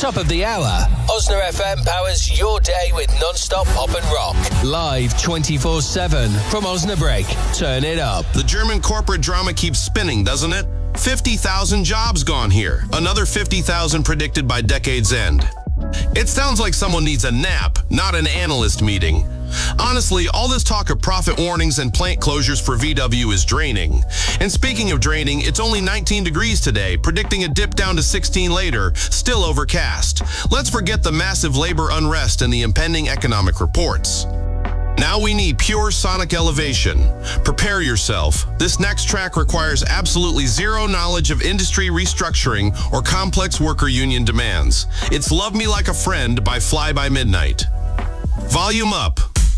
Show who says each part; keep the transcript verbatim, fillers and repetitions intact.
Speaker 1: top of the hour, Osna F M powers your day with non-stop pop and rock. Live twenty-four seven from Osnabrück. Turn it up.
Speaker 2: The German corporate drama keeps spinning, doesn't it? fifty thousand jobs gone here. Another fifty thousand predicted by decade's end. It sounds like someone needs a nap, not an analyst meeting. Honestly, all this talk of profit warnings and plant closures for V W is draining. And speaking of draining, it's only nineteen degrees today, predicting a dip down to sixteen later, still overcast. Let's forget the massive labor unrest and the impending economic reports. Now we need pure sonic elevation. Prepare yourself. This next track requires absolutely zero knowledge of industry restructuring or complex worker union demands. It's Love Me Like a Friend by Fly By Midnight. Volume up.